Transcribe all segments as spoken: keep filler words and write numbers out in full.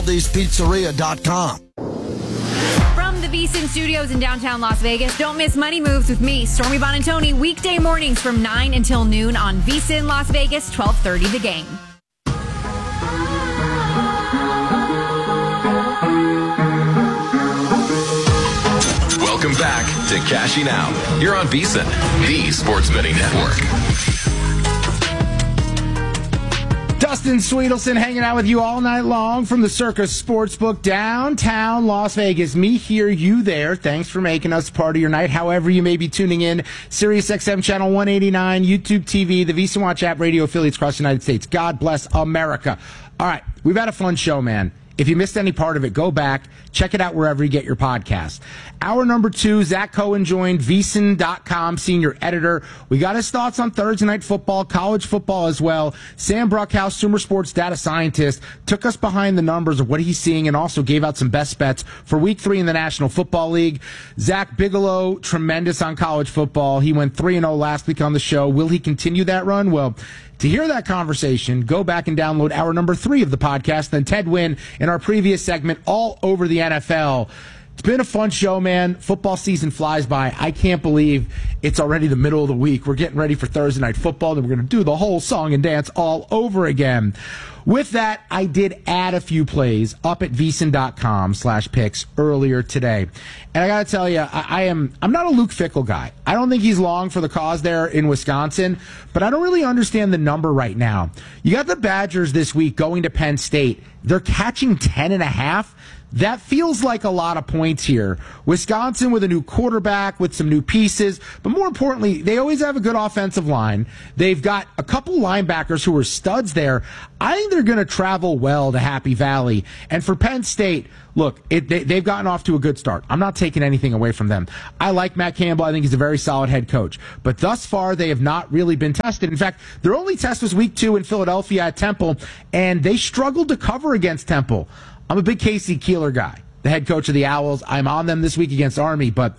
Pizzeria dot com. From the VSiN Studios in downtown Las Vegas, don't miss Money Moves with me, Stormy Bonantoni, weekday mornings from nine until noon on VSiN Las Vegas, twelve thirty The Game. Welcome back to Cashing Out. You're on VSiN, the sports betting network. Dustin Sweetelson hanging out with you all night long from the Circus Sportsbook downtown Las Vegas. Me here, you there. Thanks for making us part of your night. However you may be tuning in, Sirius X M Channel one eighty-nine, YouTube T V, the VSiN Watch app, radio affiliates across the United States. God bless America. All right, we've had a fun show, man. If you missed any part of it, go back, check it out wherever you get your podcast. Hour number two, Zach Cohen joined, V S I N dot com senior editor. We got his thoughts on Thursday night football, college football as well. Sam Bruckhouse, Sumer Sports data scientist, took us behind the numbers of what he's seeing and also gave out some best bets for week three in the National Football League. Zach Bigelow, tremendous on college football. He went three and oh last week on the show. Will he continue that run? Well, to hear that conversation, go back and download hour number three of the podcast. Then Ted Wynn in our previous segment, all over the N F L. It's been a fun show, man. Football season flies by. I can't believe it's already the middle of the week. We're getting ready for Thursday night football. Then we're going to do the whole song and dance all over again. With that, I did add a few plays up at V S I N dot com slash picks earlier today. And I got to tell you, I, I am, I'm not a Luke Fickell guy. I don't think he's long for the cause there in Wisconsin, but I don't really understand the number right now. You got the Badgers this week going to Penn State. They're catching ten and a half. That feels like a lot of points here. Wisconsin with a new quarterback, with some new pieces, but more importantly, they always have a good offensive line. They've got a couple linebackers who are studs there. I think they're going to travel well to Happy Valley. And for Penn State, look, it, they, they've gotten off to a good start. I'm not taking anything away from them. I like Matt Campbell. I think he's a very solid head coach. But thus far, they have not really been tested. In fact, their only test was week two in Philadelphia at Temple, and they struggled to cover against Temple. I'm a big Casey Keeler guy, the head coach of the Owls. I'm on them this week against Army, but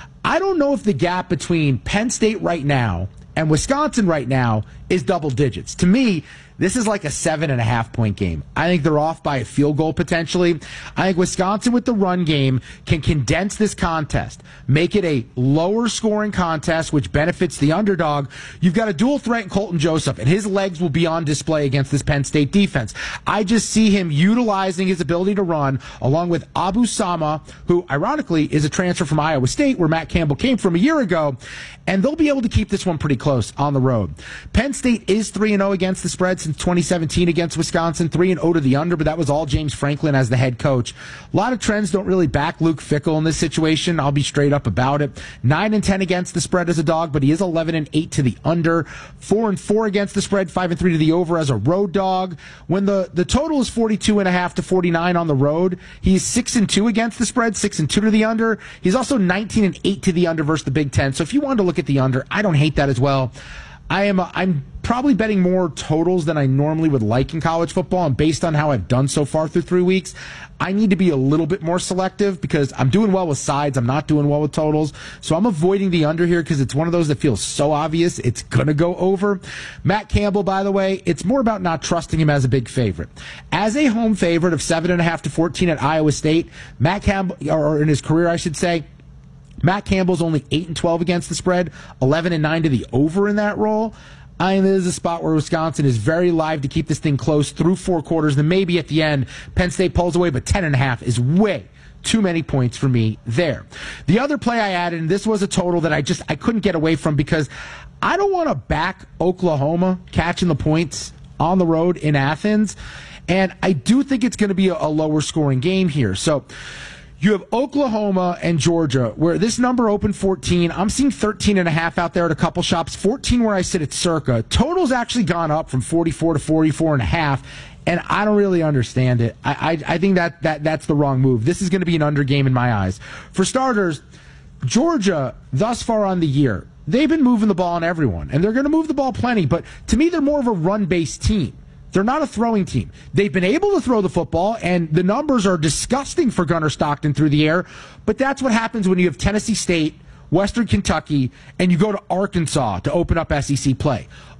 I don't know if the gap between Penn State right now and Wisconsin right now is double digits. To me, this is like a seven and a half point game. I think they're off by a field goal potentially. I think Wisconsin with the run game can condense this contest, make it a lower scoring contest, which benefits the underdog. You've got a dual threat in Colton Joseph, and his legs will be on display against this Penn State defense. I just see him utilizing his ability to run along with Abu Sama, who ironically is a transfer from Iowa State, where Matt Campbell came from a year ago, and they'll be able to keep this one pretty close on the road. Penn State is three and oh against the spread since twenty seventeen against Wisconsin, three and oh to the under, but that was all James Franklin as the head coach. A lot of trends don't really back Luke Fickell in this situation. I'll be straight up about it. nine and ten against the spread as a dog, but he is eleven and eight to the under. four and four against the spread, five and three to the over as a road dog. When the, the total is forty-two and a half to forty-nine on the road, he's six and two against the spread, six and two to the under. He's also nineteen and eight to the under versus the Big Ten. So if you wanted to look at the under, I don't hate that as well. I am I'm probably betting more totals than I normally would like in college football, and based on how I've done so far through three weeks, I need to be a little bit more selective because I'm doing well with sides, I'm not doing well with totals, so I'm avoiding the under here because it's one of those that feels so obvious it's gonna go over. Matt Campbell, by the way, it's more about not trusting him as a big favorite. As a home favorite of seven and a half to fourteen at Iowa State, Matt Campbell, or in his career, I should say, Matt Campbell's only eight and twelve against the spread, eleven and nine to the over in that role. I mean, this is a spot where Wisconsin is very live to keep this thing close through four quarters. Then maybe at the end, Penn State pulls away, but ten and a half is way too many points for me there. The other play I added, and this was a total that I just I couldn't get away from because I don't want to back Oklahoma catching the points on the road in Athens, and I do think it's going to be a, a lower scoring game here. So you have Oklahoma and Georgia, where this number opened fourteen. I'm seeing thirteen and a half out there at a couple shops. fourteen where I sit at Circa. Total's actually gone up from forty-four to forty-four and a half, and I don't really understand it. I, I, I think that, that that's the wrong move. This is going to be an under game in my eyes. For starters, Georgia, thus far on the year, they've been moving the ball on everyone, and they're going to move the ball plenty, but to me, they're more of a run-based team. They're not a throwing team. They've been able to throw the football, and the numbers are disgusting for Gunnar Stockton through the air, but that's what happens when you have Tennessee State, Western Kentucky, and you go to Arkansas to open up S E C play.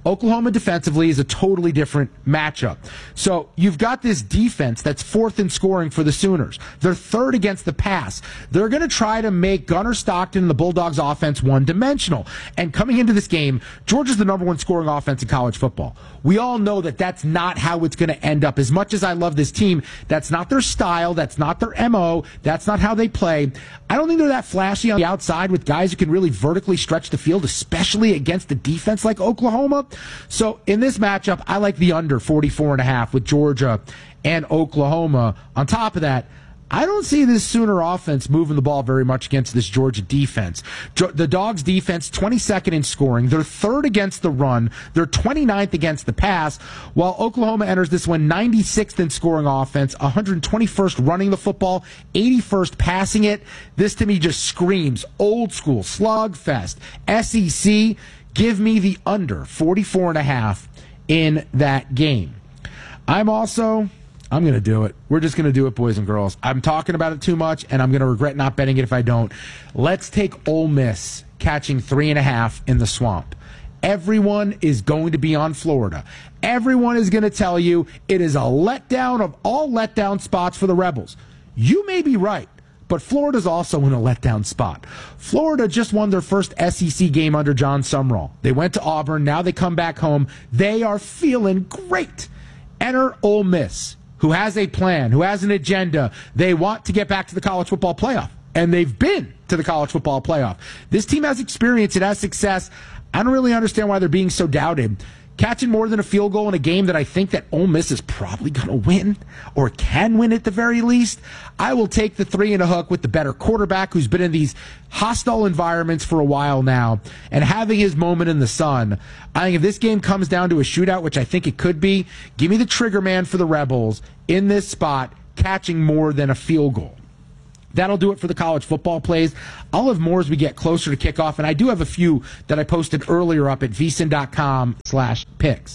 Oklahoma defensively is a totally different matchup. So you've got this defense that's fourth in scoring for the Sooners. They're third against the pass. They're going to try to make Gunnar Stockton and the Bulldogs offense one-dimensional. And coming into this game, Georgia's the number one scoring offense in college football. We all know that that's not how it's going to end up. As much as I love this team, that's not their style. That's not their M O. That's not how they play. I don't think they're that flashy on the outside with guys who can really vertically stretch the field, especially against a defense like Oklahoma. So in this matchup, I like the under forty-four and a half with Georgia and Oklahoma. On top of that, I don't see this Sooner offense moving the ball very much against this Georgia defense. The Dogs defense, twenty-second in scoring. They're third against the run. They're twenty-ninth against the pass, while Oklahoma enters this one ninety-sixth in scoring offense, one hundred twenty-first running the football, eighty-first passing it. This to me just screams old school slugfest. S E C, give me the under forty-four and a half in that game. I'm also... I'm going to do it. We're just going to do it, boys and girls. I'm talking about it too much, and I'm going to regret not betting it if I don't. Let's take Ole Miss catching three and a half in the Swamp. Everyone is going to be on Florida. Everyone is going to tell you it is a letdown of all letdown spots for the Rebels. You may be right, but Florida's also in a letdown spot. Florida just won their first S E C game under John Sumrall. They went to Auburn. Now they come back home. They are feeling great. Enter Ole Miss, who has a plan, who has an agenda. They want to get back to the college football playoff, and they've been to the college football playoff. This team has experience. It has success. I don't really understand why they're being so doubted. Catching more than a field goal in a game that I think that Ole Miss is probably going to win, or can win at the very least, I will take the three and a hook with the better quarterback who's been in these hostile environments for a while now and having his moment in the sun. I think if this game comes down to a shootout, which I think it could be, give me the trigger man for the Rebels in this spot, catching more than a field goal. That'll do it for the college football plays. I'll have more as we get closer to kickoff, and I do have a few that I posted earlier up at vsin.com slash picks.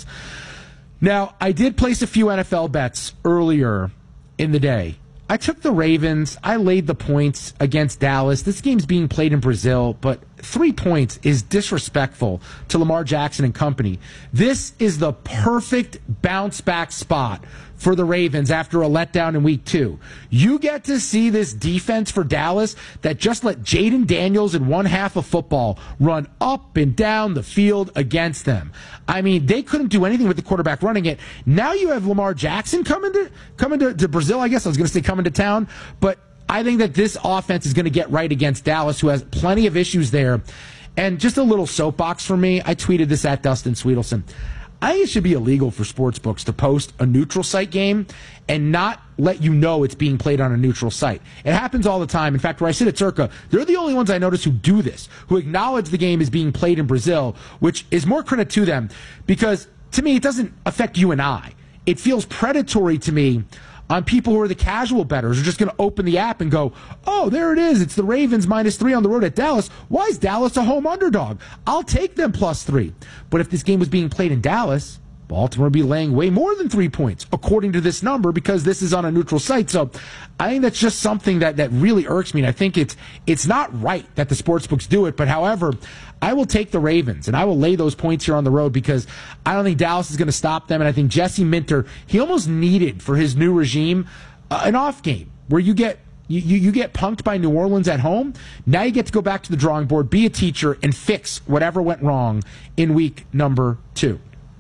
Now, I did place a few N F L bets earlier in the day. I took the Ravens. I laid the points against Dallas. This game's being played in Brazil, but three points is disrespectful to Lamar Jackson and company. This is the perfect bounce-back spot for the Ravens after a letdown in week two. You get to see this defense for Dallas that just let Jaden Daniels in one half of football run up and down the field against them. I mean, they couldn't do anything with the quarterback running it. Now you have Lamar Jackson coming to coming to, to Brazil, I guess I was going to say coming to town, but I think that this offense is going to get right against Dallas, who has plenty of issues there. And just a little soapbox for me, I tweeted this at Dustin Sweetelson. I think it should be illegal for sports books to post a neutral site game and not let you know it's being played on a neutral site. It happens all the time. In fact, where I sit at Circa, they're the only ones I notice who do this, who acknowledge the game is being played in Brazil, which is more credit to them because, to me, it doesn't affect you and I. It feels predatory to me on people who are the casual bettors who are just going to open the app and go, oh, there it is. It's the Ravens minus three on the road at Dallas. Why is Dallas a home underdog? I'll take them plus three. But if this game was being played in Dallas, Baltimore would be laying way more than three points, according to this number, because this is on a neutral site. So I think that's just something that, that really irks me. And I think it's it's not right that the sportsbooks do it. But however, I will take the Ravens, and I will lay those points here on the road because I don't think Dallas is going to stop them. And I think Jesse Minter, he almost needed for his new regime uh, an off game where you get You, you you get punked by New Orleans at home. Now you get to go back to the drawing board, be a teacher, and fix whatever went wrong in week number two.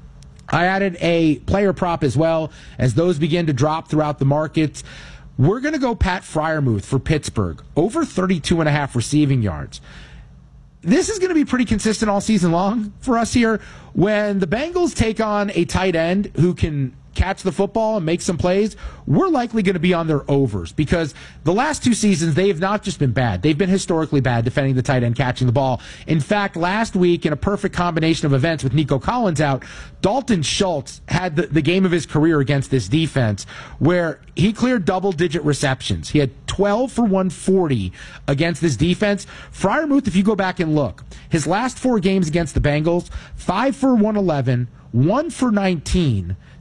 I added a player prop as well as those begin to drop throughout the markets. We're going to go Pat Freiermuth for Pittsburgh, over thirty-two and a half receiving yards. This is going to be pretty consistent all season long for us here. When the Bengals take on a tight end who can catch the football and make some plays, we're likely going to be on their overs because the last two seasons, they have not just been bad. They've been historically bad defending the tight end catching the ball. In fact, last week, in a perfect combination of events with Nico Collins out, Dalton Schultz had the, the game of his career against this defense where he cleared double-digit receptions. He had twelve for one forty against this defense. Freiermuth, if you go back and look, his last four games against the Bengals, five for one eleven, one for nineteen,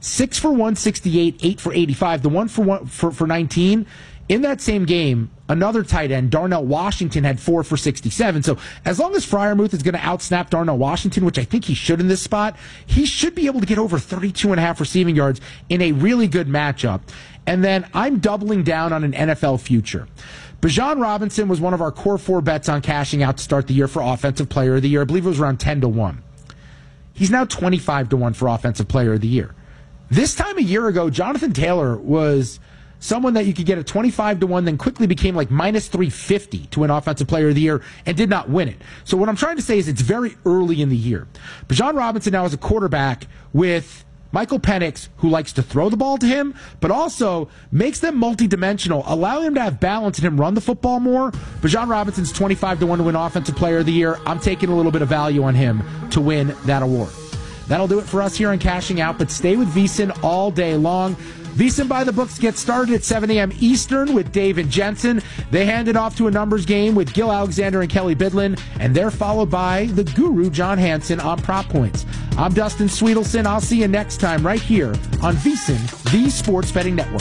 six for one sixty-eight, eight for eighty-five. The one for one for, for nineteen. In that same game, another tight end, Darnell Washington, had four for sixty-seven. So as long as Freiermuth is going to outsnap Darnell Washington, which I think he should in this spot, he should be able to get over thirty-two and a half receiving yards in a really good matchup. And then I'm doubling down on an N F L future. Bijan Robinson was one of our core four bets on cashing out to start the year for Offensive Player of the Year. I believe it was around ten to one. He's now twenty-five to one for Offensive Player of the Year. This time a year ago, Jonathan Taylor was someone that you could get at twenty-five to one, then quickly became like minus three fifty to win Offensive Player of the Year and did not win it. So what I'm trying to say is it's very early in the year. Bijan Robinson now is a quarterback with Michael Penix, who likes to throw the ball to him, but also makes them multidimensional, allowing him to have balance and him run the football more. Bijan Robinson's twenty-five to one to win Offensive Player of the Year. I'm taking a little bit of value on him to win that award. That'll do it for us here on Cashing Out, but stay with VSiN all day long. VSiN by the Books gets started at seven a.m. Eastern with Dave and Jensen. They hand it off to a numbers game with Gil Alexander and Kelly Bidlin, and they're followed by the guru, John Hansen, on Prop Points. I'm Dustin Sweetelson. I'll see you next time right here on VSiN, the Sports Betting Network.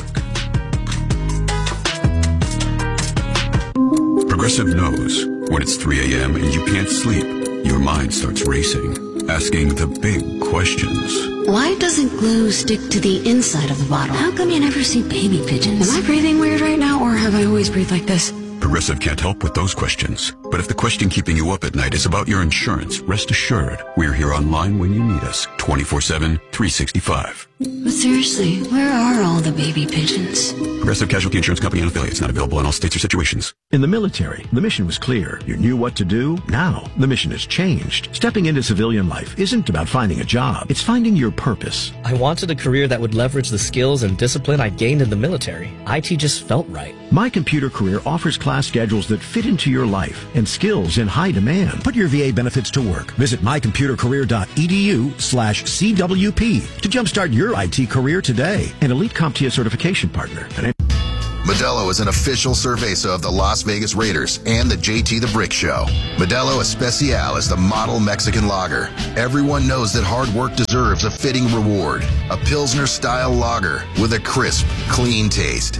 Progressive knows when it's three a.m. and you can't sleep, your mind starts racing, asking the big questions. Why doesn't glue stick to the inside of the bottle? How come you never see baby pigeons? Am I breathing weird right now, or have I always breathed like this? Progressive can't help with those questions. But if the question keeping you up at night is about your insurance, rest assured, we're here online when you need us, twenty-four seven, three sixty-five. But seriously, where are all the baby pigeons? Progressive Casualty Insurance Company and affiliates, not available in all states or situations. In the military, the mission was clear. You knew what to do. Now, the mission has changed. Stepping into civilian life isn't about finding a job. It's finding your purpose. I wanted a career that would leverage the skills and discipline I gained in the military. I T just felt right. My Computer Career offers class schedules that fit into your life and skills in high demand. Put your V A benefits to work. Visit mycomputercareer.edu slash CWP to jumpstart your I T career today. An Elite CompTIA certification partner. Modelo is an official cerveza of the Las Vegas Raiders and the J T the Brick Show. Modelo Especial is the model Mexican lager. Everyone knows that hard work deserves a fitting reward. A Pilsner-style lager with a crisp, clean taste.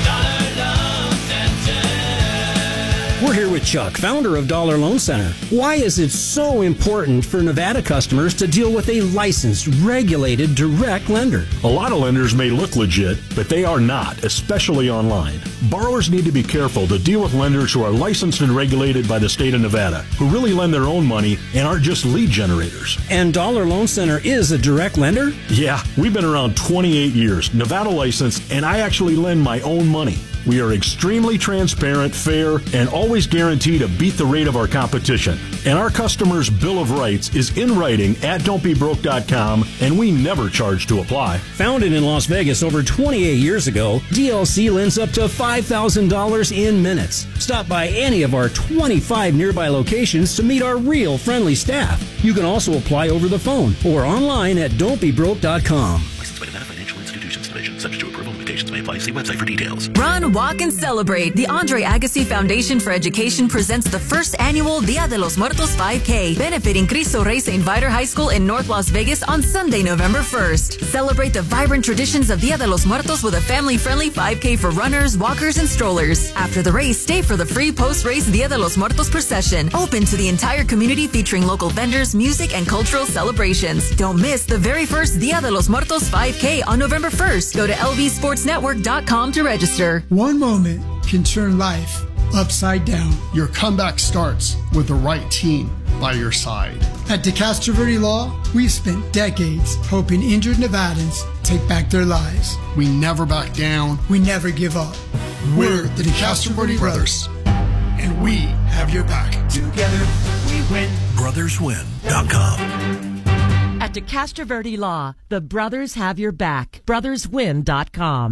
We're here with Chuck, founder of Dollar Loan Center. Why is it so important for Nevada customers to deal with a licensed, regulated, direct lender? A lot of lenders may look legit, but they are not, especially online. Borrowers need to be careful to deal with lenders who are licensed and regulated by the state of Nevada, who really lend their own money and aren't just lead generators. And Dollar Loan Center is a direct lender? Yeah, we've been around twenty-eight years, Nevada licensed, and I actually lend my own money. We are extremely transparent, fair, and always guarantee to beat the rate of our competition. And our customers' Bill of Rights is in writing at don't be broke dot com, and we never charge to apply. Founded in Las Vegas over twenty-eight years ago, D L C lends up to five thousand dollars in minutes. Stop by any of our twenty-five nearby locations to meet our real friendly staff. You can also apply over the phone or online at don't be broke dot com. Licensed by Nevada Financial Institutions Division. Subject to approval. Limitations may apply. See website for details. Run, walk, and celebrate. The Andre Agassi Foundation for Education presents the first annual Dia de los Muertos five K, benefiting Cristo Rey Saint Viator High School in North Las Vegas on Sunday, November first. Celebrate the vibrant traditions of Dia de los Muertos with a family-friendly five K for runners, walkers, and strollers. After the race, stay for the free post-race Dia de los Muertos procession, open to the entire community, featuring local vendors, music, and cultural celebrations. Don't miss the very first Dia de los Muertos five K on November first. Go to L V sports network dot com to register. One moment can turn life upside down. Your comeback starts with the right team by your side. At DeCastro Verde Law, we've spent decades helping injured Nevadans take back their lives. We never back down. We never give up. We're the DeCastro Verde Brothers, and we have your back. Together, we win. brothers win dot com. At DeCastro Verde Law, the brothers have your back. brothers win dot com.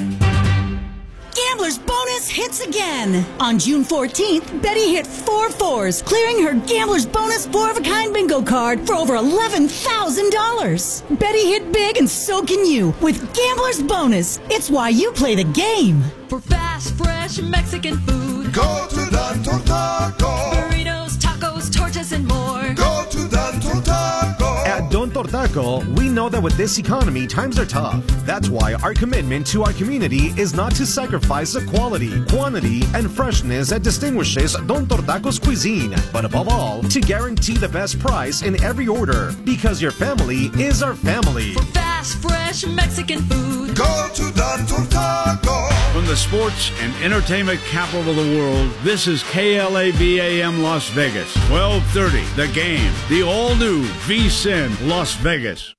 Gambler's Bonus hits again. On June fourteenth, Betty hit four fours, clearing her Gambler's Bonus four-of-a-kind bingo card for over eleven thousand dollars. Betty hit big, and so can you with Gambler's Bonus. It's why you play the game. For fast, fresh Mexican food, go to Don Tortaco. Burritos, tacos, tortas, and more. Go to Don Tortaco. At Don Tortaco, Oracle, we know that with this economy, times are tough. That's why our commitment to our community is not to sacrifice the quality, quantity, and freshness that distinguishes Don Tortaco's cuisine, but above all, to guarantee the best price in every order, because your family is our family. For fast, fresh Mexican food, go to Don Tortaco. From the sports and entertainment capital of the world, this is K L A V A M Las Vegas, twelve thirty, The Game, the all-new VSiN Las Vegas.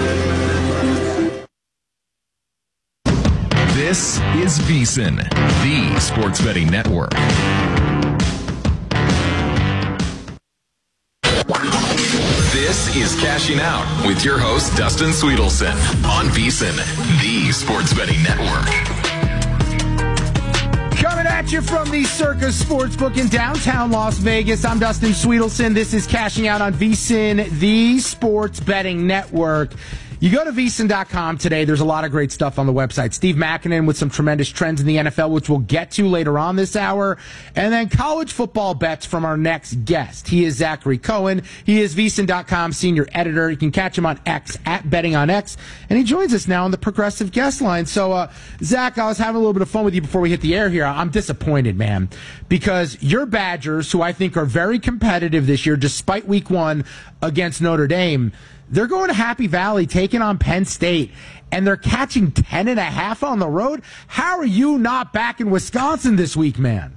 This is VSiN, the sports betting network. This is Cashing Out with your host, Dustin Sweetelson, on VSiN, the sports betting network. Coming at you from the Circus Sportsbook in downtown Las Vegas, I'm Dustin Sweetelson. This is Cashing Out on VSiN, the sports betting network. You go to V S I N dot com today. There's a lot of great stuff on the website. Steve Makinen with some tremendous trends in the N F L, which we'll get to later on this hour. And then college football bets from our next guest. He is Zachary Cohen. He is V S I N dot com senior editor. You can catch him on X, at Betting on X. And he joins us now on the Progressive Guest Line. So, uh, Zach, I was having a little bit of fun with you before we hit the air here. I'm disappointed, man, because your Badgers, who I think are very competitive this year, despite week one against Notre Dame, they're going to Happy Valley, taking on Penn State, and they're catching ten and a half on the road. How are you not back in Wisconsin this week, man?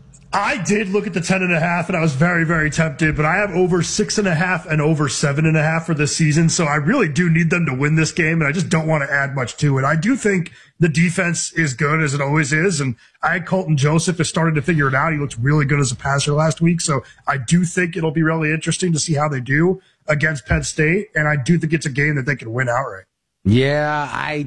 I did look at the ten and a half, and I was very, very tempted, but I have over six and a half and over seven and a half for this season, so I really do need them to win this game, and I just don't want to add much to it. I do think the defense is good, as it always is, and I had Colton Joseph has started to figure it out. He looked really good as a passer last week, so I do think it'll be really interesting to see how they do against Penn State, and I do think it's a game that they can win outright. Yeah, I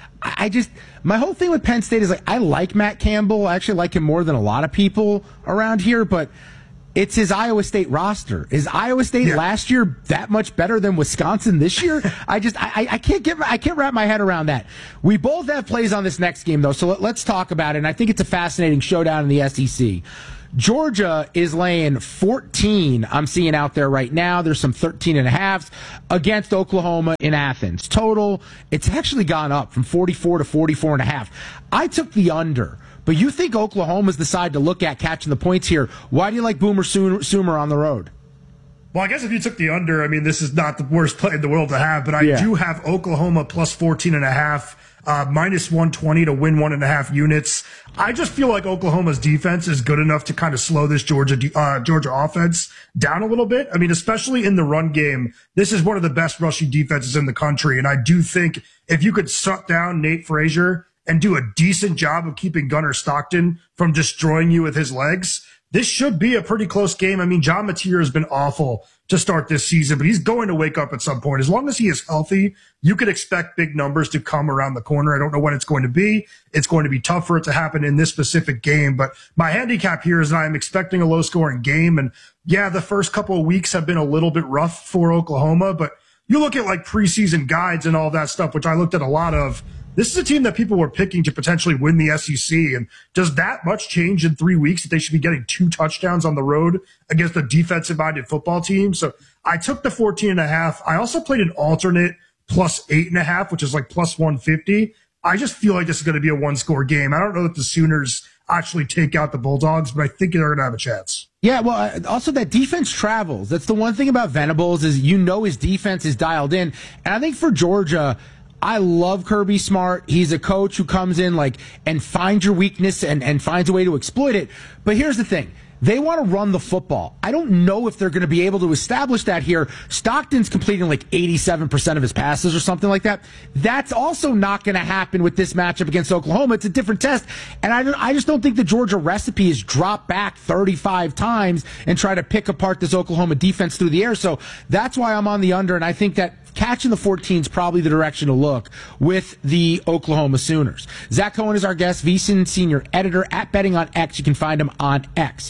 I just, my whole thing with Penn State is like, I like Matt Campbell. I actually like him more than a lot of people around here, but it's his Iowa State roster. Is Iowa State yeah. last year that much better than Wisconsin this year? I just, I, I can't get, I can't wrap my head around that. We both have plays on this next game though, so let, let's talk about it. And I think it's a fascinating showdown in the S E C. Georgia is laying fourteen, I'm seeing out there right now. There's some thirteen and a halves against Oklahoma in Athens. Total, it's actually gone up from forty-four to forty-four and a half. I took the under, but you think Oklahoma's the side to look at catching the points here. Why do you like Boomer Sooner on the road? Well, I guess if you took the under, I mean, this is not the worst play in the world to have, but I yeah. do have Oklahoma plus fourteen and a half. Uh, minus one twenty to win one and a half units. I just feel like Oklahoma's defense is good enough to kind of slow this Georgia uh, Georgia offense down a little bit. I mean, especially in the run game, this is one of the best rushing defenses in the country. And I do think if you could shut down Nate Frazier and do a decent job of keeping Gunnar Stockton from destroying you with his legs, this should be a pretty close game. I mean, John Mateer has been awful to start this season, but he's going to wake up at some point. As long as he is healthy, you could expect big numbers to come around the corner. I don't know when it's going to be. It's going to be tough for it to happen in this specific game, but my handicap here is that I'm expecting a low-scoring game. And yeah, the first couple of weeks have been a little bit rough for Oklahoma, but you look at like preseason guides and all that stuff, which I looked at a lot of. This is a team that people were picking to potentially win the S E C. And does that much change in three weeks that they should be getting two touchdowns on the road against a defensive-minded football team? So I took the fourteen and a half. I also played an alternate plus eight and a half, which is like plus one fifty. I just feel like this is going to be a one-score game. I don't know that the Sooners actually take out the Bulldogs, but I think they're going to have a chance. Yeah, well, also that defense travels. That's the one thing about Venables is you know his defense is dialed in. And I think for Georgia, I love Kirby Smart. He's a coach who comes in like and finds your weakness and, and finds a way to exploit it. But here's the thing. They want to run the football. I don't know if they're going to be able to establish that here. Stockton's completing like eighty-seven percent of his passes or something like that. That's also not going to happen with this matchup against Oklahoma. It's a different test. And I, don't, I just don't think the Georgia recipe is drop back thirty-five times and try to pick apart this Oklahoma defense through the air. So that's why I'm on the under, and I think that catching the fourteen is probably the direction to look with the Oklahoma Sooners. Zach Cohen is our guest, VSiN senior editor at Betting on X. You can find him on X.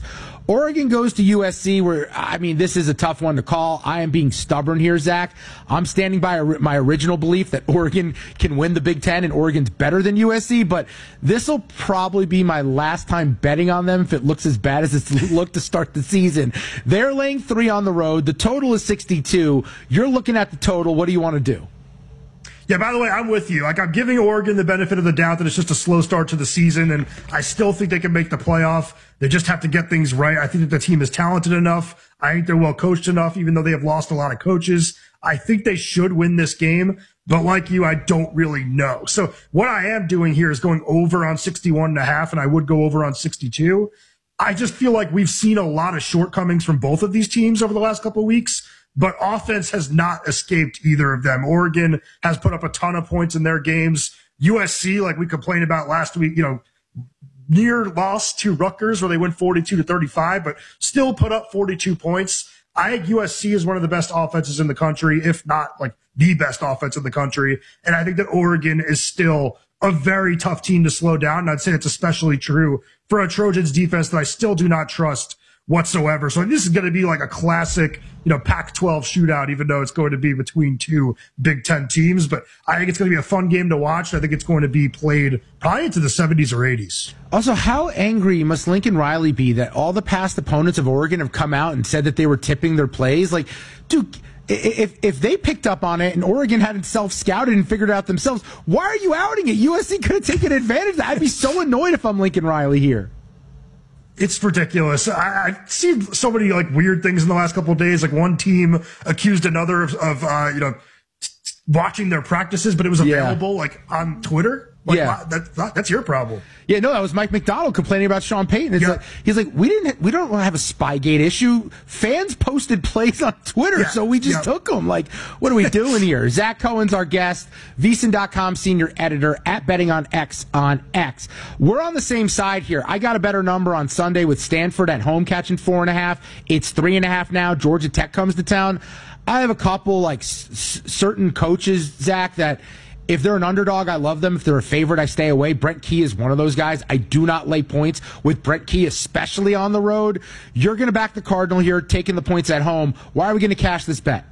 Oregon goes to U S C, where, I mean, this is a tough one to call. I am being stubborn here, Zach. I'm standing by my original belief that Oregon can win the Big Ten and Oregon's better than U S C, but this will probably be my last time betting on them if it looks as bad as it's looked to start the season. They're laying three on the road. The total is sixty-two. You're looking at the total. What do you want to do? Yeah, by the way, I'm with you. Like, I'm giving Oregon the benefit of the doubt that it's just a slow start to the season, and I still think they can make the playoff. They just have to get things right. I think that the team is talented enough. I think they're well coached enough, even though they have lost a lot of coaches. I think they should win this game, but like you, I don't really know. So what I am doing here is going over on sixty-one and a half, and I would go over on sixty-two. I just feel like we've seen a lot of shortcomings from both of these teams over the last couple of weeks. But offense has not escaped either of them. Oregon has put up a ton of points in their games. U S C, like we complained about last week, you know, near loss to Rutgers where they went forty-two to thirty-five, but still put up forty-two points. I think U S C is one of the best offenses in the country, if not like the best offense in the country. And I think that Oregon is still a very tough team to slow down. And I'd say it's especially true for a Trojans defense that I still do not trust whatsoever. So this is going to be like a classic, you know, Pac twelve shootout, even though it's going to be between two Big Ten teams. But I think it's going to be a fun game to watch. I think it's going to be played probably into the seventies or eighties. Also, how angry must Lincoln Riley be that all the past opponents of Oregon have come out and said that they were tipping their plays? Like, dude, if if they picked up on it and Oregon hadn't self-scouted and figured it out themselves, why are you outing it? U S C could have taken advantage of that. I'd be so annoyed if I'm Lincoln Riley here. It's ridiculous. I, I've seen so many like weird things in the last couple of days. Like one team accused another of, of uh, you know, watching their practices, but it was available yeah. like on Twitter. Like, yeah, wow, that, that's your problem. Yeah, no, that was Mike McDonald complaining about Sean Payton. It's yeah. like he's like, we didn't, we don't have a Spygate issue. Fans posted plays on Twitter, yeah. so we just yeah. took them. Like, what are we doing here? Zach Cohen's our guest, V S I N dot com senior editor at Betting on X on X. We're on the same side here. I got a better number on Sunday with Stanford at home catching four and a half. It's three and a half now. Georgia Tech comes to town. I have a couple like s- certain coaches, Zach, that. If they're an underdog, I love them. If they're a favorite, I stay away. Brent Key is one of those guys. I do not lay points with Brent Key, especially on the road. You're going to back the Cardinal here, taking the points at home. Why are we going to cash this bet?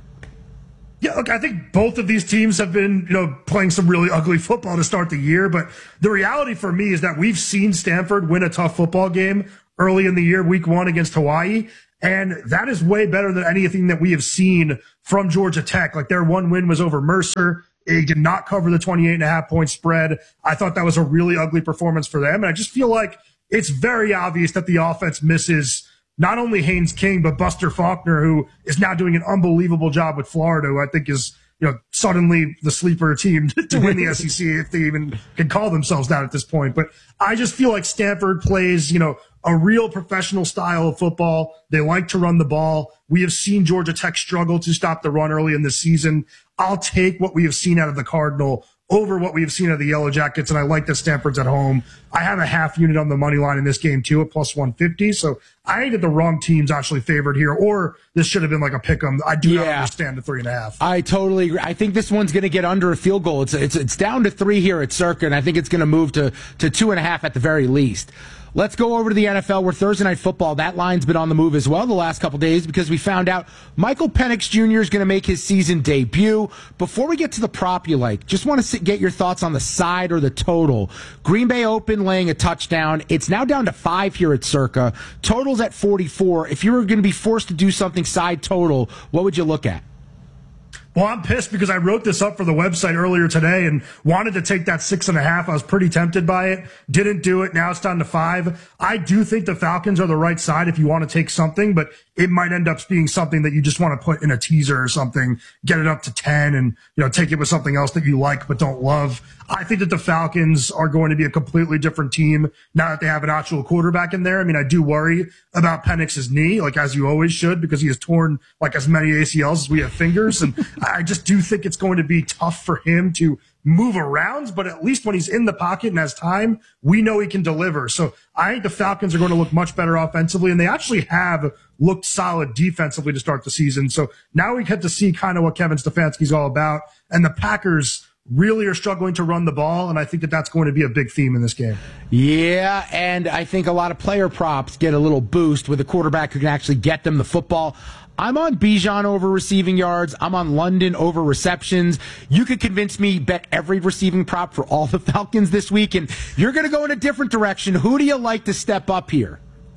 Yeah, look, I think both of these teams have been, you know, playing some really ugly football to start the year. But the reality for me is that we've seen Stanford win a tough football game early in the year, week one against Hawaii. And that is way better than anything that we have seen from Georgia Tech. Like their one win was over Mercer. It did not cover the twenty-eight and a half point spread. I thought that was a really ugly performance for them. And I just feel like it's very obvious that the offense misses not only Haynes King, but Buster Faulkner, who is now doing an unbelievable job with Florida, who I think is, you know, suddenly the sleeper team to win the S E C, if they even can call themselves that at this point. But I just feel like Stanford plays, you know, a real professional style of football. They like to run the ball. We have seen Georgia Tech struggle to stop the run early in the season. I'll take what we have seen out of the Cardinal over what we have seen out of the Yellow Jackets, and I like that Stanford's at home. I have a half unit on the money line in this game, too, at plus one fifty. So I think that the wrong team's actually favored here, or this should have been like a pick 'em. I do yeah. not understand the three and a half. I totally agree. I think this one's going to get under a field goal. It's, it's, it's down to three here at Circa, and I think it's going to move to, to two and a half at the very least. Let's go over to the N F L where Thursday Night Football, that line's been on the move as well the last couple days because we found out Michael Penix Junior is going to make his season debut. Before we get to the prop you like, just want to get your thoughts on the side or the total. Green Bay Open laying a touchdown. It's now down to five here at Circa. Total's at forty-four. If you were going to be forced to do something side total, what would you look at? Well, I'm pissed because I wrote this up for the website earlier today and wanted to take that six and a half. I was pretty tempted by it. Didn't do it. Now it's down to five. I do think the Falcons are the right side if you want to take something, but it might end up being something that you just want to put in a teaser or something, get it up to ten and, you know, take it with something else that you like but don't love. I think that the Falcons are going to be a completely different team now that they have an actual quarterback in there. I mean, I do worry about Penix's knee, like as you always should, because he has torn like as many A C Ls as we have fingers. And I just do think it's going to be tough for him to move around, but at least when he's in the pocket and has time, we know he can deliver. So I think the Falcons are going to look much better offensively, and they actually have looked solid defensively to start the season. So now we get to see kind of what Kevin Stefanski's all about. And the Packers really are struggling to run the ball, and I think that that's going to be a big theme in this game. Yeah, and I think a lot of player props get a little boost with a quarterback who can actually get them the football. I'm on Bijan over receiving yards. I'm on London over receptions. You could convince me bet every receiving prop for all the Falcons this week, and you're going to go in a different direction. Who do you like to step up here?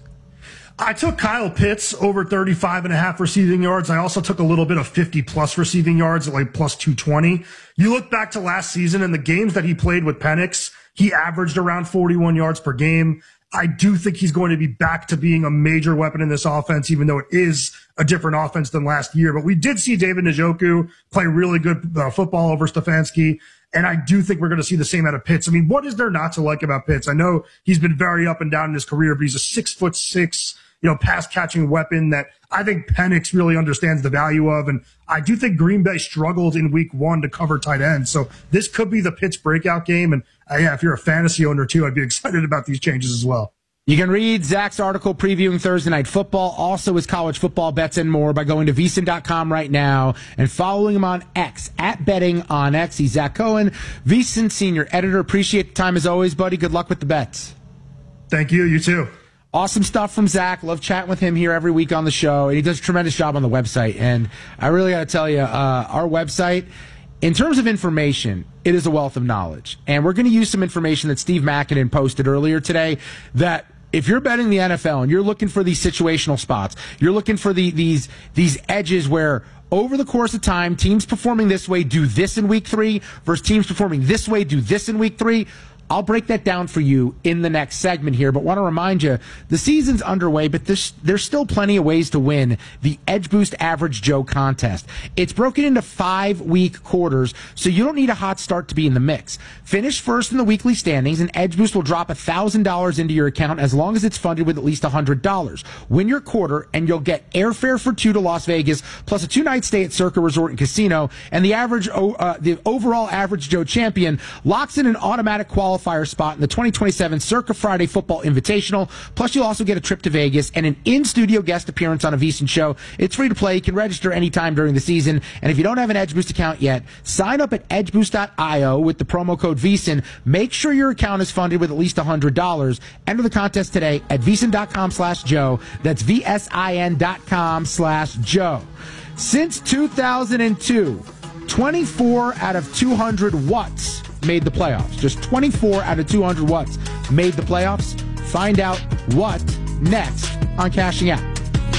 I took Kyle Pitts over thirty-five and a half receiving yards. I also took a little bit of fifty plus receiving yards at like plus two twenty. You look back to last season and the games that he played with Penix, he averaged around forty-one yards per game. I do think he's going to be back to being a major weapon in this offense, even though it is a different offense than last year. But we did see David Njoku play really good uh, football over Stefanski. And I do think we're going to see the same out of Pitts. I mean, what is there not to like about Pitts? I know he's been very up and down in his career, but he's a six foot six, you know, pass catching weapon that I think Penix really understands the value of. And I do think Green Bay struggled in week one to cover tight ends. So this could be the Pitts breakout game. And uh, yeah, if you're a fantasy owner too, I'd be excited about these changes as well. You can read Zach's article previewing Thursday Night Football, also his college football bets and more by going to V S I N dot com right now and following him on X, at Betting on X. He's Zach Cohen, V S I N senior editor. Appreciate the time as always, buddy. Good luck with the bets. Thank you. You too. Awesome stuff from Zach. Love chatting with him here every week on the show. And he does a tremendous job on the website. And I really got to tell you, uh, our website, in terms of information, it is a wealth of knowledge. And we're going to use some information that Steve Mackinnon posted earlier today that if you're betting the N F L and you're looking for these situational spots, you're looking for the, these these edges where over the course of time, teams performing this way do this in week three versus teams performing this way do this in week three. I'll break that down for you in the next segment here, but want to remind you, the season's underway, but there's, there's still plenty of ways to win the Edge Boost Average Joe contest. It's broken into five-week quarters, so you don't need a hot start to be in the mix. Finish first in the weekly standings, and Edge Boost will drop one thousand dollars into your account as long as it's funded with at least one hundred dollars. Win your quarter, and you'll get airfare for two to Las Vegas, plus a two-night stay at Circa Resort and Casino, and the average, uh, the overall Average Joe champion locks in an automatic qualifier qualifier spot in the twenty twenty-seven Circa Friday Football Invitational. Plus, you'll also get a trip to Vegas and an in-studio guest appearance on a V S I N show. It's free to play. You can register anytime during the season. And if you don't have an Edge Boost account yet, sign up at edge boost dot io with the promo code V S I N. Make sure your account is funded with at least one hundred dollars. Enter the contest today at V S I N dot com slash Joe. That's V S I N dot com slash Joe. Since two thousand two, twenty-four out of two hundred watts made the playoffs. Just twenty-four out of two hundred watts made the playoffs. Find out what next on Cashing Out.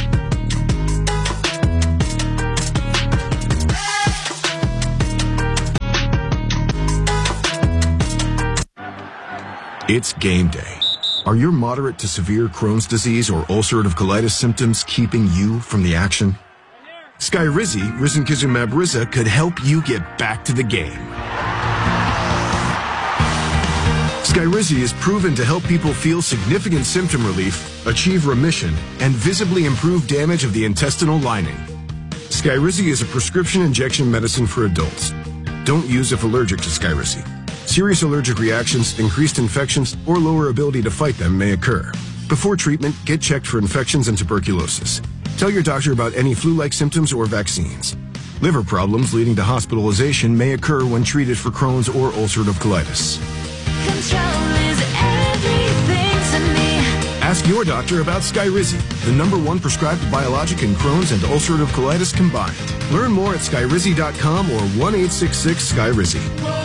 It's game day. Are your moderate to severe Crohn's disease or ulcerative colitis symptoms keeping you from the action? Skyrizi, risankizumab Riza, could help you get back to the game. Skyrizi is proven to help people feel significant symptom relief, achieve remission, and visibly improve damage of the intestinal lining. Skyrizi is a prescription injection medicine for adults. Don't use if allergic to Skyrizi. Serious allergic reactions, increased infections, or lower ability to fight them may occur. Before treatment, get checked for infections and tuberculosis. Tell your doctor about any flu-like symptoms or vaccines. Liver problems leading to hospitalization may occur when treated for Crohn's or ulcerative colitis. Control is everything to me. Ask your doctor about Skyrizi, the number one prescribed biologic in Crohn's and ulcerative colitis combined. Learn more at skyrizi dot com or one eight six six Skyrizi.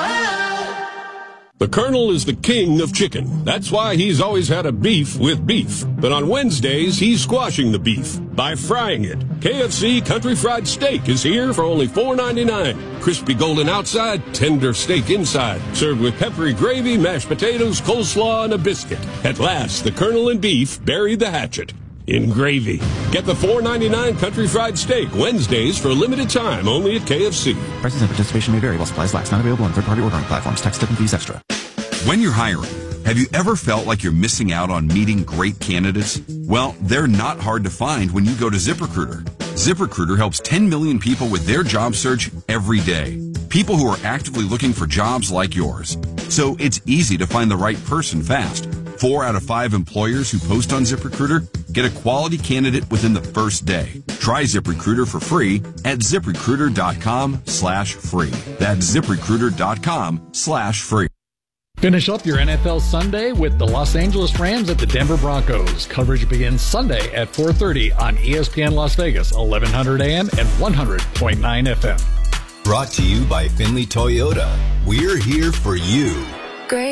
The Colonel is the king of chicken. That's why he's always had a beef with beef. But on Wednesdays, he's squashing the beef by frying it. K F C Country Fried Steak is here for only four ninety-nine. Crispy golden outside, tender steak inside. Served with peppery gravy, mashed potatoes, coleslaw, and a biscuit. At last, the Colonel and beef buried the hatchet in gravy. Get the four ninety-nine Country Fried Steak Wednesdays for a limited time only at K F C. Prices and participation may vary while supplies last. Not available on third-party ordering platforms. Tax, tip, and fees extra. When you're hiring, have you ever felt like you're missing out on meeting great candidates? Well, they're not hard to find when you go to ZipRecruiter. ZipRecruiter helps ten million people with their job search every day. People who are actively looking for jobs like yours. So it's easy to find the right person fast. Four out of five employers who post on ZipRecruiter Get a quality candidate within the first day. Try ZipRecruiter for free at ZipRecruiter.com slash free. That's ZipRecruiter.com slash free. Finish up your N F L Sunday with the Los Angeles Rams at the Denver Broncos. Coverage begins Sunday at four thirty on E S P N Las Vegas, eleven hundred A M and one hundred point nine F M. Brought to you by Finley Toyota. We're here for you.